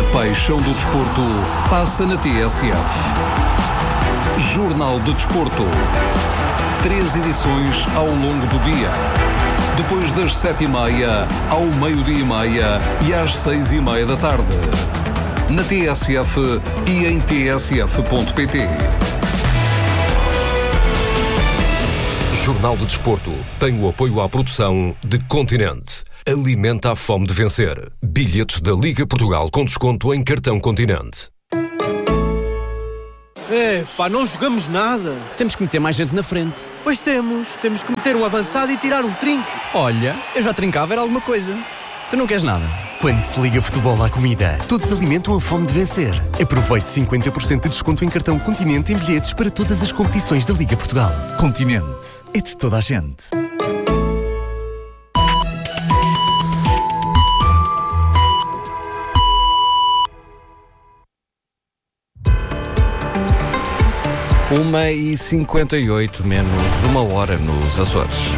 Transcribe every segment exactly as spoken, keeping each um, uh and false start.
paixão do desporto, passa na T S F. Jornal do Desporto. Três edições ao longo do dia. Depois das sete e meia, ao meio-dia e meia e às seis e meia da tarde. Na T S F e em t s f ponto p t. Jornal do Desporto tem o apoio à produção de Continente. Alimenta a fome de vencer. Bilhetes da Liga Portugal com desconto em cartão Continente. É, pá, não jogamos nada. Temos que meter mais gente na frente. Pois temos. Temos que meter um avançado e tirar um trinco. Olha, eu já trincava, era alguma coisa. Tu não queres nada? Quando se liga futebol à comida, todos alimentam a fome de vencer. Aproveite cinquenta por cento de desconto em cartão Continente em bilhetes para todas as competições da Liga Portugal. Continente. É de toda a gente. uma e cinquenta e oito, menos uma hora nos Açores.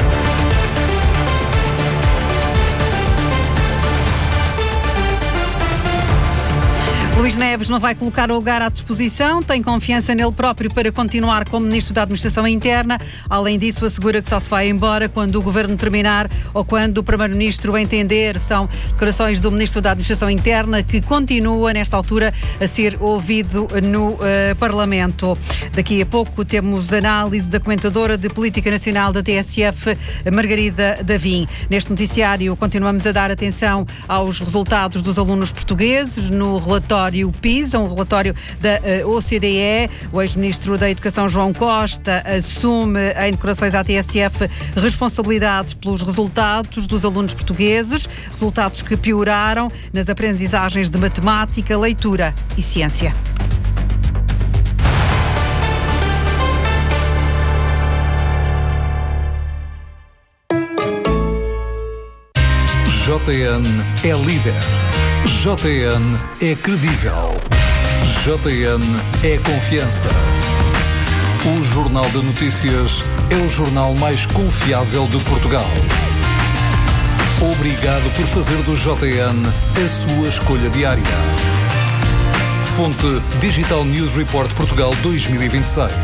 Luís Neves não vai colocar o lugar à disposição, tem confiança nele próprio para continuar como Ministro da Administração Interna. Além disso, assegura que só se vai embora quando o Governo terminar ou quando o Primeiro-Ministro entender. São declarações do Ministro da Administração Interna, que continua, nesta altura, a ser ouvido no uh, Parlamento. Daqui a pouco temos análise da comentadora de Política Nacional da T S F, Margarida Davim. Neste noticiário, continuamos a dar atenção aos resultados dos alunos portugueses no relatório o PISA, um relatório da uh, O C D E. O ex-ministro da Educação, João Costa, assume em declarações à T S F responsabilidades pelos resultados dos alunos portugueses, resultados que pioraram nas aprendizagens de matemática, leitura e ciência. J N é líder. J N é credível. J N é confiança. O Jornal de Notícias é o jornal mais confiável de Portugal. Obrigado por fazer do J N a sua escolha diária. Fonte Digital News Report Portugal dois mil e vinte e seis.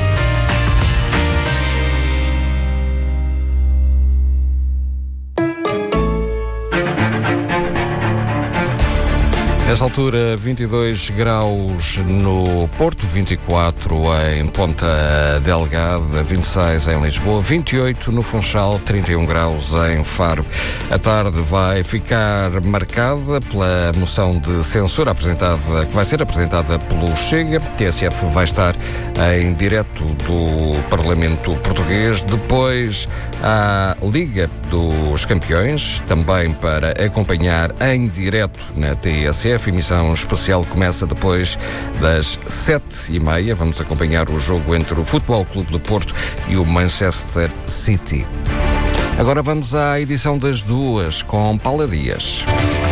Nesta altura, vinte e dois graus no Porto, vinte e quatro em Ponta Delgada, vinte e seis em Lisboa, vinte e oito no Funchal, trinta e um graus em Faro. A tarde vai ficar marcada pela moção de censura apresentada, que vai ser apresentada pelo Chega. A T S F vai estar em direto do Parlamento Português. Depois, a Liga dos Campeões, também para acompanhar em direto na T S F. A emissão especial começa depois das sete e meia. Vamos acompanhar o jogo entre o Futebol Clube do Porto e o Manchester City. Agora vamos à edição das duas com Paula Dias.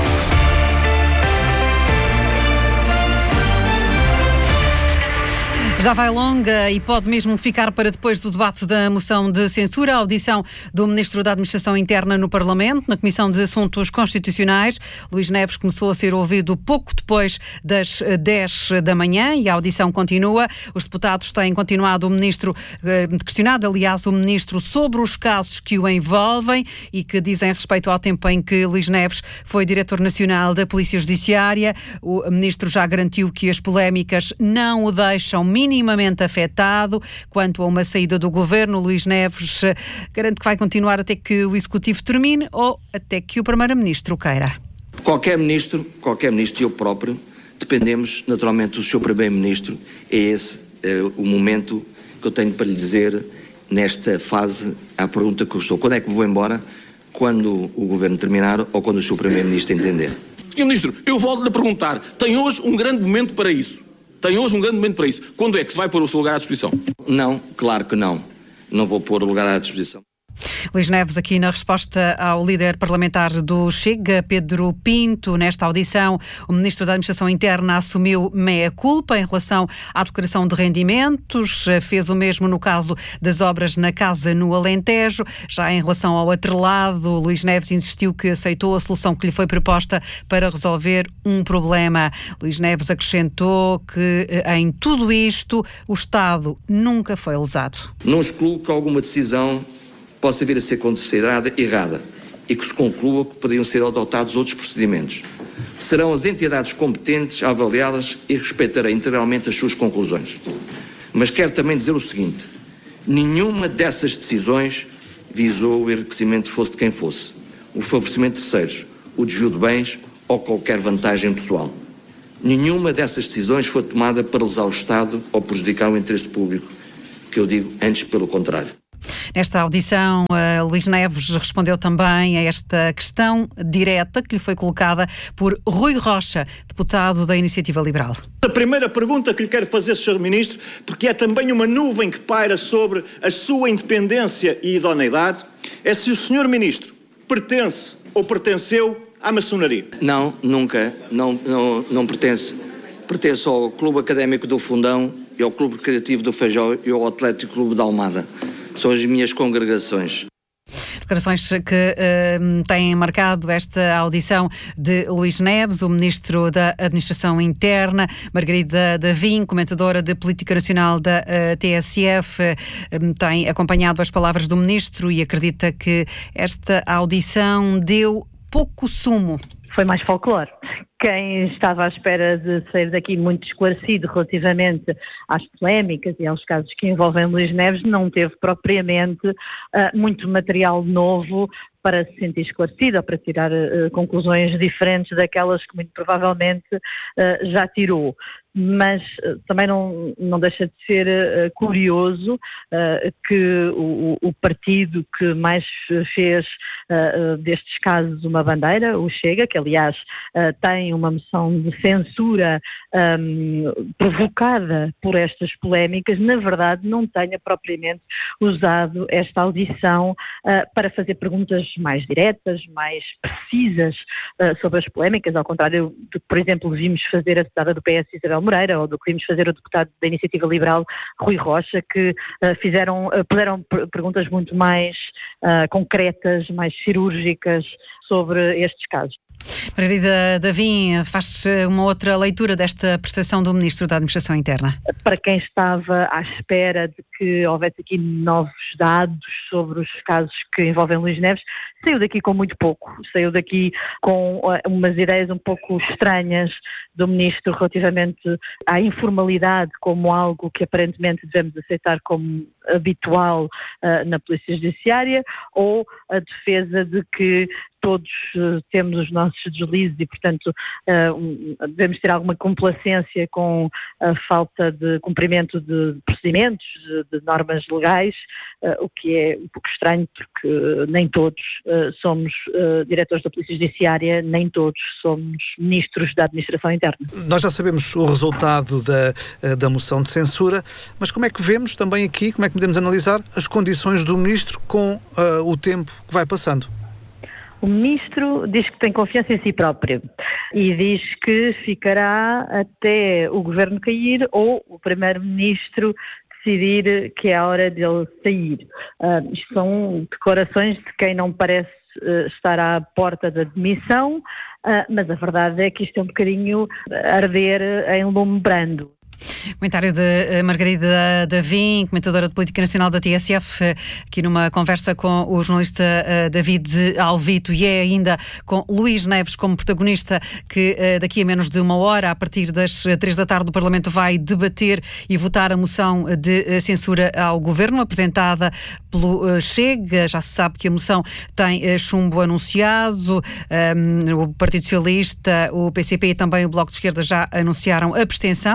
Já vai longa e pode mesmo ficar para depois do debate da moção de censura. A audição do Ministro da Administração Interna no Parlamento, na Comissão de Assuntos Constitucionais. Luís Neves começou a ser ouvido pouco depois das dez da manhã e a audição continua. Os deputados têm continuado o Ministro, eh, questionado, aliás, o Ministro sobre os casos que o envolvem e que dizem respeito ao tempo em que Luís Neves foi Diretor Nacional da Polícia Judiciária. O Ministro já garantiu que as polémicas não o deixam minimamente minimamente afetado. Quanto a uma saída do Governo, Luís Neves garante que vai continuar até que o Executivo termine ou até que o Primeiro-Ministro queira. Qualquer Ministro, qualquer Ministro e eu próprio, dependemos naturalmente do seu Primeiro-Ministro. É esse é, o momento que eu tenho para lhe dizer nesta fase à pergunta que eu estou. Quando é que vou embora? Quando o Governo terminar ou quando o seu Primeiro-Ministro entender? senhor Ministro, eu volto-lhe a perguntar. Tem hoje um grande momento para isso? Tem hoje um grande momento para isso. Quando é que se vai pôr o seu lugar à disposição? Não, claro que não. Não vou pôr o lugar à disposição. Luís Neves aqui na resposta ao líder parlamentar do Chega, Pedro Pinto. Nesta audição, o Ministro da Administração Interna assumiu meia-culpa em relação à declaração de rendimentos, fez o mesmo no caso das obras na casa no Alentejo. Já em relação ao atrelado, Luís Neves insistiu que aceitou a solução que lhe foi proposta para resolver um problema. Luís Neves acrescentou que em tudo isto o Estado nunca foi lesado. Não excluo que alguma decisão possa vir a ser considerada errada e que se conclua que poderiam ser adotados outros procedimentos. Serão as entidades competentes a avaliá-las e respeitarei integralmente as suas conclusões. Mas quero também dizer o seguinte: nenhuma dessas decisões visou o enriquecimento fosse de quem fosse, o favorecimento de terceiros, o desvio de bens ou qualquer vantagem pessoal. Nenhuma dessas decisões foi tomada para lesar o Estado ou prejudicar o interesse público, que eu digo antes pelo contrário. Nesta audição, uh, Luís Neves respondeu também a esta questão direta que lhe foi colocada por Rui Rocha, deputado da Iniciativa Liberal. A primeira pergunta que lhe quero fazer, senhor Ministro, porque é também uma nuvem que paira sobre a sua independência e idoneidade, é se o senhor Ministro pertence ou pertenceu à maçonaria. Não, nunca. Não, não, não pertence. Pertence ao Clube Académico do Fundão e ao Clube Recreativo do Feijó e ao Atlético Clube da Almada. São as minhas congregações. Declarações que uh, têm marcado esta audição de Luís Neves, o Ministro da Administração Interna. Margarida Davim, comentadora de Política Nacional da uh, T S F, uh, tem acompanhado as palavras do Ministro e acredita que esta audição deu pouco sumo. Foi mais folclore. Quem estava à espera de sair daqui muito esclarecido relativamente às polémicas e aos casos que envolvem Luís Neves não teve propriamente uh, muito material novo para se sentir esclarecido ou para tirar uh, conclusões diferentes daquelas que muito provavelmente uh, já tirou. Mas uh, também não, não deixa de ser uh, curioso uh, que o, o partido que mais fez uh, destes casos uma bandeira, o Chega, que aliás uh, tem uma moção de censura um, provocada por estas polémicas, na verdade não tenha propriamente usado esta audição uh, para fazer perguntas mais diretas, mais precisas uh, sobre as polémicas, ao contrário do que, por exemplo, vimos fazer a deputada do P S, Isabel Moreira, ou do que vimos fazer o deputado da Iniciativa Liberal, Rui Rocha, que uh, fizeram, uh, puderam perguntas muito mais uh, concretas, mais cirúrgicas sobre estes casos. Margarida Davim, faz uma outra leitura desta prestação do Ministro da Administração Interna. Para quem estava à espera de que houvesse aqui novos dados sobre os casos que envolvem Luís Neves, saiu daqui com muito pouco. Saiu daqui com uh, umas ideias um pouco estranhas do Ministro relativamente à informalidade como algo que aparentemente devemos aceitar como habitual uh, na Polícia Judiciária, ou a defesa de que todos uh, temos os nossos deslizes e, portanto, uh, um, devemos ter alguma complacência com a falta de cumprimento de procedimentos, de, de normas legais, uh, o que é um pouco estranho porque uh, nem todos uh, somos uh, diretores da Polícia Judiciária, nem todos somos ministros da Administração Interna. Nós já sabemos o resultado da, da moção de censura, mas como é que vemos também aqui, como é que podemos analisar as condições do Ministro com uh, o tempo que vai passando? O Ministro diz que tem confiança em si próprio e diz que ficará até o Governo cair ou o Primeiro-Ministro decidir que é a hora dele sair. Uh, isto são declarações de quem não parece uh, estar à porta da demissão, uh, mas a verdade é que isto é um bocadinho arder em lume brando. Comentário de Margarida Davim, comentadora de Política Nacional da T S F, aqui numa conversa com o jornalista David Alvito, e é ainda com Luís Neves como protagonista, que daqui a menos de uma hora, a partir das três da tarde, o Parlamento vai debater e votar a moção de censura ao Governo, apresentada pelo Chega. Já se sabe que a moção tem chumbo anunciado, o Partido Socialista, o P C P e também o Bloco de Esquerda já anunciaram abstenção nesta moção.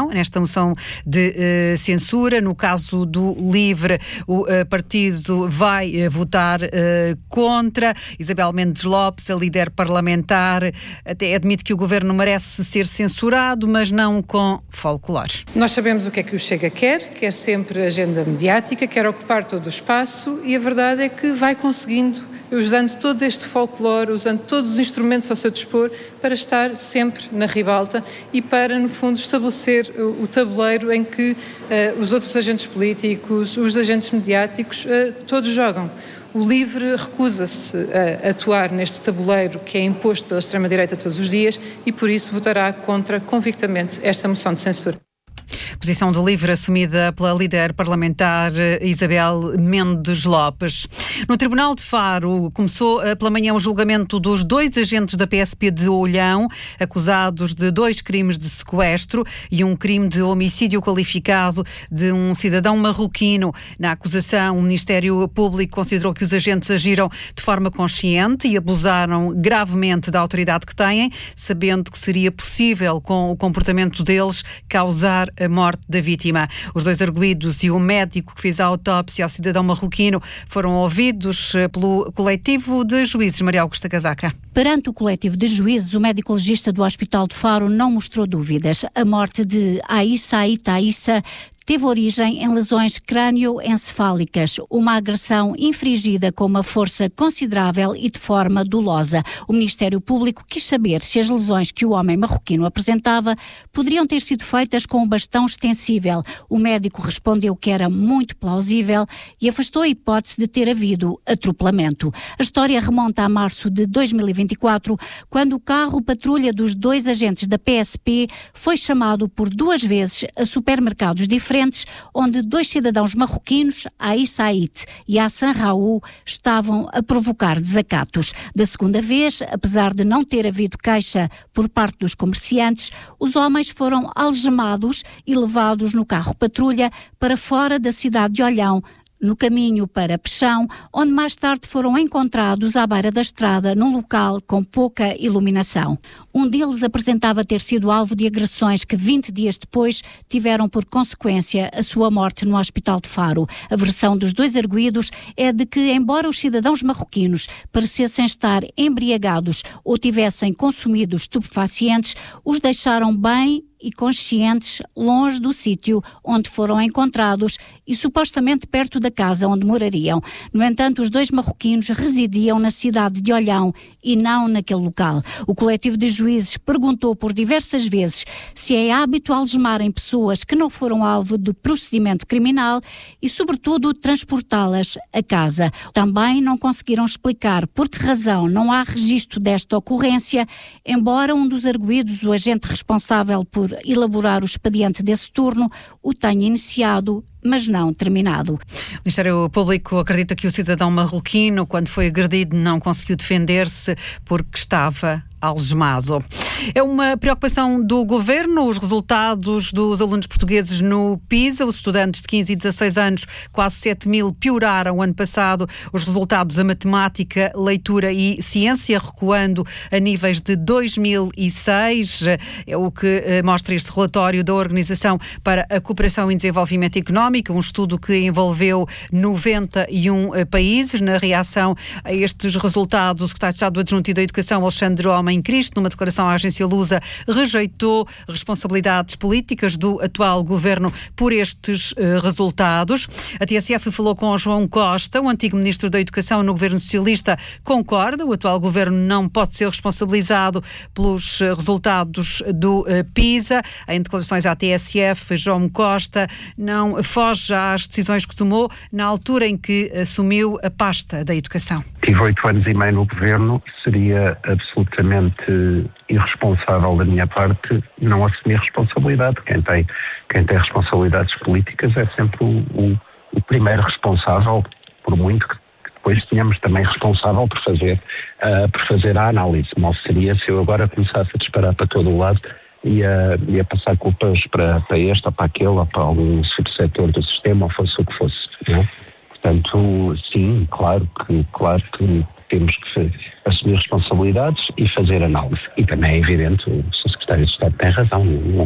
moção de uh, censura. No caso do LIVRE, o uh, partido vai uh, votar uh, contra. Isabel Mendes Lopes, a líder parlamentar, até admite que o governo merece ser censurado, mas não com folclore. Nós sabemos o que é que o Chega quer, quer sempre agenda mediática, quer ocupar todo o espaço, e a verdade é que vai conseguindo, usando todo este folclore, usando todos os instrumentos ao seu dispor, para estar sempre na ribalta e para, no fundo, estabelecer o, o tabuleiro em que uh, os outros agentes políticos, os agentes mediáticos, uh, todos jogam. O LIVRE recusa-se a atuar neste tabuleiro que é imposto pela extrema-direita todos os dias e, por isso, votará contra, convictamente, esta moção de censura. Posição do LIVRE assumida pela líder parlamentar Isabel Mendes Lopes. No Tribunal de Faro começou pela manhã o julgamento dos dois agentes da P S P de Olhão, acusados de dois crimes de sequestro e um crime de homicídio qualificado de um cidadão marroquino. Na acusação, o Ministério Público considerou que os agentes agiram de forma consciente e abusaram gravemente da autoridade que têm, sabendo que seria possível, com o comportamento deles, causar a morte da vítima. Os dois arguidos e o médico que fez a autópsia ao cidadão marroquino foram ouvidos pelo coletivo de juízes. Maria Augusta Casaca. Perante o coletivo de juízes, o médico legista do Hospital de Faro não mostrou dúvidas. A morte de Aissa Aita Issa teve origem em lesões crânioencefálicas, uma agressão infligida com uma força considerável e de forma dolosa. O Ministério Público quis saber se as lesões que o homem marroquino apresentava poderiam ter sido feitas com um bastão extensível. O médico respondeu que era muito plausível e afastou a hipótese de ter havido atropelamento. A história remonta a março de dois mil e vinte e quatro, quando o carro patrulha dos dois agentes da P S P foi chamado por duas vezes a supermercados diferentes, onde dois cidadãos marroquinos, Aissa Ait e Hassan Raou, estavam a provocar desacatos. Da segunda vez, apesar de não ter havido queixa por parte dos comerciantes, os homens foram algemados e levados no carro patrulha para fora da cidade de Olhão, no caminho para Pechão, onde mais tarde foram encontrados à beira da estrada, num local com pouca iluminação. Um deles apresentava ter sido alvo de agressões que vinte dias depois tiveram por consequência a sua morte no Hospital de Faro. A versão dos dois arguidos é de que, embora os cidadãos marroquinos parecessem estar embriagados ou tivessem consumido estupefacientes, os deixaram bem e conscientes longe do sítio onde foram encontrados e supostamente perto da casa onde morariam. No entanto, os dois marroquinos residiam na cidade de Olhão e não naquele local. O coletivo de juízes perguntou por diversas vezes se é hábito algemarem pessoas que não foram alvo de procedimento criminal e, sobretudo, transportá-las a casa. Também não conseguiram explicar por que razão não há registro desta ocorrência, embora um dos arguidos, o agente responsável por elaborar o expediente desse turno, o tenha iniciado, mas não terminado. O Ministério Público acredita que o cidadão marroquino, quando foi agredido, não conseguiu defender-se porque estava algemado. É uma preocupação do Governo os resultados dos alunos portugueses no PISA. Os estudantes de quinze e dezasseis anos, quase sete mil, pioraram o ano passado os resultados da matemática, leitura e ciência, recuando a níveis de dois mil e seis. É o que mostra este relatório da Organização para a Cooperação e Desenvolvimento Económico, um estudo que envolveu noventa e um países. Na reação a estes resultados, o Secretário de Estado Adjunto da Educação, Alexandre Homem Cristo, numa declaração à agência Lusa, rejeitou responsabilidades políticas do atual governo por estes uh, resultados. A T S F falou com João Costa, o antigo ministro da Educação no governo socialista, concorda, o atual governo não pode ser responsabilizado pelos uh, resultados do uh, PISA. Em declarações à T S F, João Costa não foge às decisões que tomou na altura em que assumiu a pasta da educação. Tive oito anos e meio no governo, seria absolutamente irresponsável da minha parte não assumir responsabilidade. Quem tem, quem tem responsabilidades políticas é sempre o, o, o primeiro responsável, por muito que depois tenhamos também responsável por fazer, uh, por fazer a análise. Mal seria se eu agora começasse a disparar para todo o lado e a, e a passar culpas para, para este ou para aquele ou para algum subsetor do sistema, ou fosse o que fosse. Não é? Portanto, sim, claro que, claro que temos que assumir responsabilidades e fazer análise. E também é evidente, o senhor Secretário de Estado tem razão, não,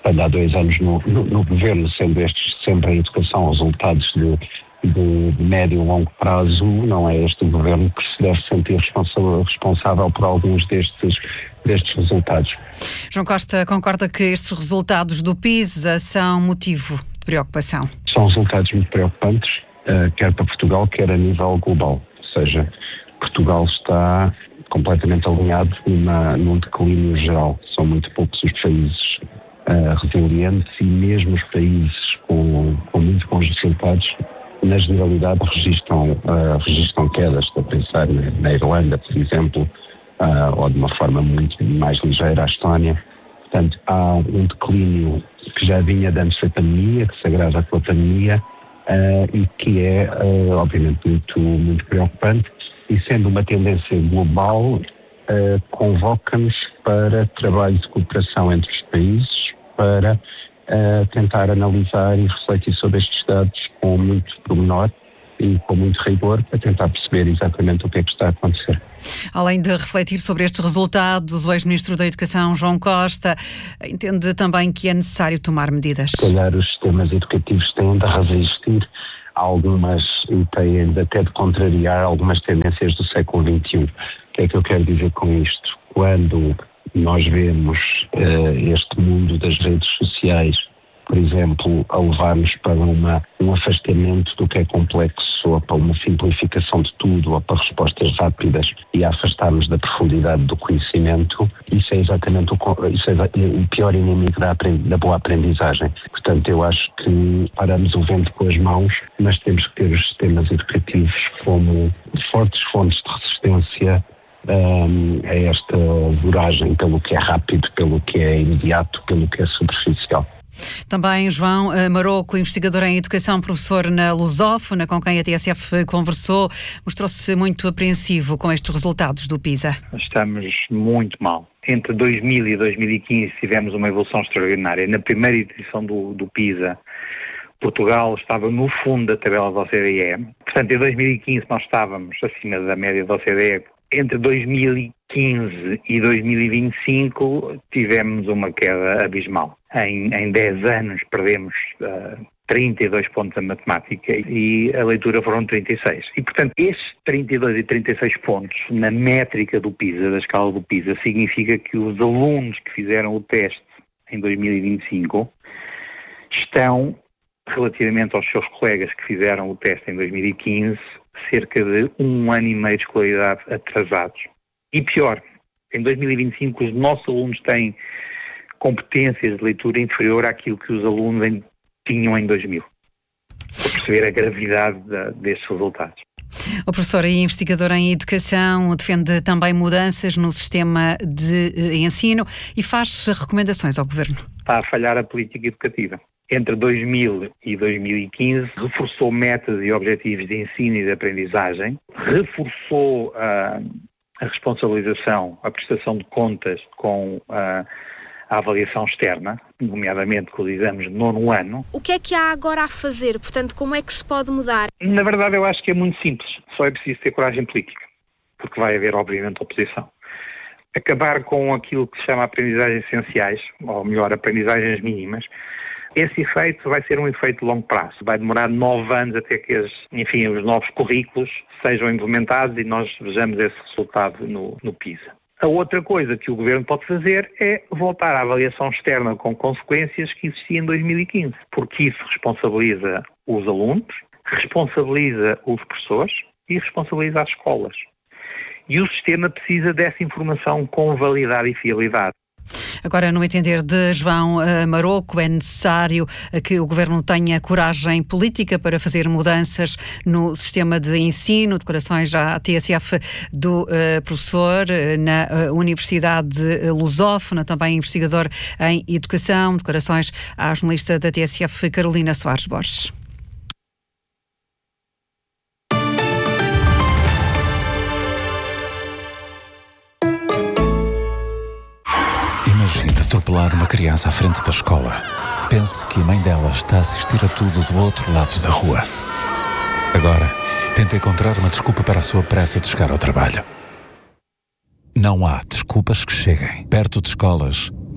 há dois anos no, no, no governo, sendo estes sempre a educação resultados de, de, de médio e longo prazo, não é este o governo que se deve sentir responsável, responsável por alguns destes, destes resultados. João Costa concorda que estes resultados do PISA são motivo de preocupação? São resultados muito preocupantes, uh, quer para Portugal, quer a nível global. Ou seja, Portugal está completamente alinhado numa, num declínio geral. São muito poucos os países uh, resilientes e mesmo os países com, com muito bons resultados, na generalidade, registram, uh, registram quedas. Estou a pensar na, na Irlanda, por exemplo, uh, ou de uma forma muito mais ligeira, a Estónia. Portanto, há um declínio que já vinha de antes da pandemia, que se agrava com a pandemia, uh, e que é, uh, obviamente, muito, muito preocupante. E sendo uma tendência global, uh, convoca-nos para trabalho de cooperação entre os países, para uh, tentar analisar e refletir sobre estes dados com muito pormenor e com muito rigor, para tentar perceber exatamente o que é que está a acontecer. Além de refletir sobre estes resultados, o ex-ministro da Educação, João Costa, entende também que é necessário tomar medidas. Se calhar os sistemas educativos têm de resistir a algumas, e têm de até de contrariar algumas tendências do século vinte e um. O que é que eu quero dizer com isto? Quando nós vemos uh, este mundo das redes sociais, por exemplo, a levar-nos para uma, um afastamento do que é complexo, ou para uma simplificação de tudo, ou para respostas rápidas, e a afastar-nos da profundidade do conhecimento, isso é exatamente o, isso é o pior inimigo da, da boa aprendizagem. Portanto, eu acho que paramos o vento com as mãos, mas temos que ter os sistemas educativos como fortes fontes de resistência um, a esta voragem pelo que é rápido, pelo que é imediato, pelo que é superficial. Também João Maroco, investigador em educação, professor na Lusófona, com quem a T S F conversou, mostrou-se muito apreensivo com estes resultados do PISA. Estamos muito mal. Entre dois mil e dois mil e quinze tivemos uma evolução extraordinária. Na primeira edição do, do PISA, Portugal estava no fundo da tabela da O C D E. Portanto, em dois mil e quinze nós estávamos acima da média da O C D E. Entre dois mil e quinze e dois mil e vinte e cinco tivemos uma queda abismal. Em, em dez anos perdemos uh, trinta e dois pontos a matemática e a leitura foram trinta e seis. E, portanto, estes trinta e dois e trinta e seis pontos na métrica do PISA, da escala do PISA, significa que os alunos que fizeram o teste em dois mil e vinte e cinco estão, relativamente aos seus colegas que fizeram o teste em dois mil e quinze, cerca de um ano e meio de escolaridade atrasados. E pior, em dois mil e vinte e cinco os nossos alunos têm competências de leitura inferior àquilo que os alunos em, tinham em dois mil. Para perceber a gravidade da, destes resultados. O professor e investigador em educação defende também mudanças no sistema de ensino e faz recomendações ao governo. Está a falhar a política educativa. Entre dois mil e dois mil e quinze, reforçou metas e objetivos de ensino e de aprendizagem, reforçou uh, a responsabilização, a prestação de contas com uh, a avaliação externa, nomeadamente com os exames de nono ano. O que é que há agora a fazer? Portanto, como é que se pode mudar? Na verdade, eu acho que é muito simples. Só é preciso ter coragem política, porque vai haver, obviamente, oposição. Acabar com aquilo que se chama aprendizagens essenciais, ou melhor, aprendizagens mínimas. Esse efeito vai ser um efeito de longo prazo. Vai demorar nove anos até que as, enfim, os novos currículos sejam implementados e nós vejamos esse resultado no, no PISA. A outra coisa que o governo pode fazer é voltar à avaliação externa com consequências que existia em dois mil e quinze, porque isso responsabiliza os alunos, responsabiliza os professores e responsabiliza as escolas. E o sistema precisa dessa informação com validade e fiabilidade. Agora, no entender de João Maroco, é necessário que o governo tenha coragem política para fazer mudanças no sistema de ensino. Declarações já à T S F do uh, professor na uh, Universidade Lusófona, também investigador em educação. Declarações à jornalista da T S F, Carolina Soares Borges. Atropelar uma criança à frente da escola. Pense que a mãe dela está a assistir a tudo do outro lado da rua. Agora, tente encontrar uma desculpa para a sua pressa de chegar ao trabalho. Não há desculpas que cheguem. Perto de escolas,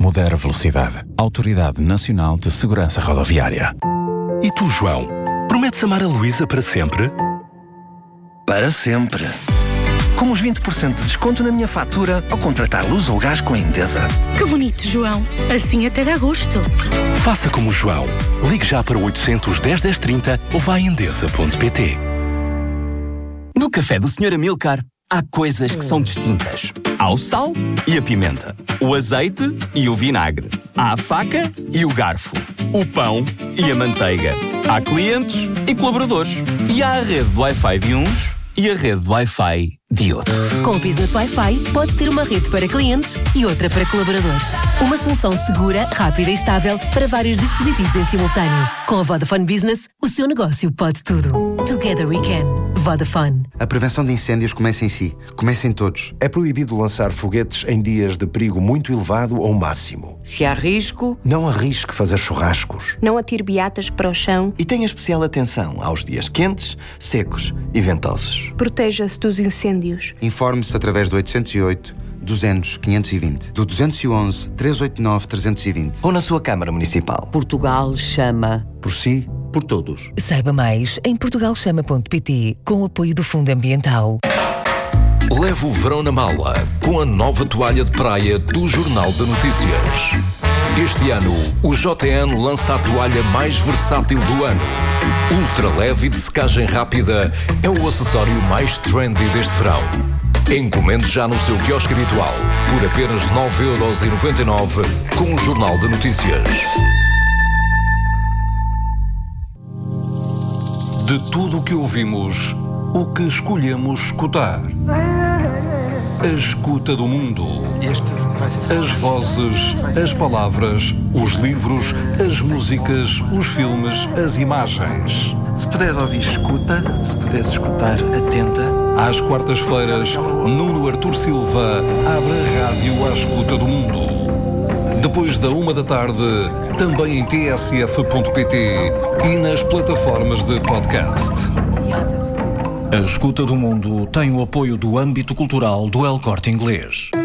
modera a velocidade. Autoridade Nacional de Segurança Rodoviária. E tu, João? Prometes amar a Luísa para sempre? Para sempre. Com os vinte por cento de desconto na minha fatura ao contratar luz ou gás com a Endesa. Que bonito, João. Assim até dá gosto. Faça como o João. Ligue já para o oitocentos, dez, dez, trinta ou vá a endesa ponto pt. No café do senhor Amilcar, há coisas que são distintas. Há o sal e a pimenta, o azeite e o vinagre, há a faca e o garfo, o pão e a manteiga. Há clientes e colaboradores. E há a rede de Wi-Fi de uns e a rede de Wi-Fi de outros. Com o Business Wi-Fi, pode ter uma rede para clientes e outra para colaboradores. Uma solução segura, rápida e estável para vários dispositivos em simultâneo. Com a Vodafone Business, o seu negócio pode tudo. Together we can. Vodafone. A prevenção de incêndios começa em si. Começa em todos. É proibido lançar foguetes em dias de perigo muito elevado ou máximo. Se há risco, não arrisque fazer churrascos. Não atire beatas para o chão. E tenha especial atenção aos dias quentes, secos e ventosos. Proteja-se dos incêndios. Informe-se através do oitocentos e oito, duzentos, quinhentos e vinte, do duzentos e onze, trezentos e oitenta e nove, trezentos e vinte. Ou na sua Câmara Municipal. Portugal chama. Por si, por todos. Saiba mais em portugal chama ponto pt, com o apoio do Fundo Ambiental. Leve o verão na mala com a nova toalha de praia do Jornal de Notícias. Este ano, o J N lança a toalha mais versátil do ano. Ultra leve e de secagem rápida, é o acessório mais trendy deste verão. Encomende já no seu quiosque habitual, por apenas nove euros e noventa e nove, com o Jornal de Notícias. De tudo o que ouvimos, o que escolhemos escutar. A escuta do mundo. As vozes, as palavras, os livros, as músicas, os filmes, as imagens. Se puderes ouvir, escuta. Se puderes escutar, atenta. Às quartas-feiras, Nuno Artur Silva abre a rádio à escuta do mundo. Depois da uma da tarde, também em t s f ponto p t e nas plataformas de podcast. A Escuta do Mundo tem o apoio do âmbito cultural do El Corte Inglês.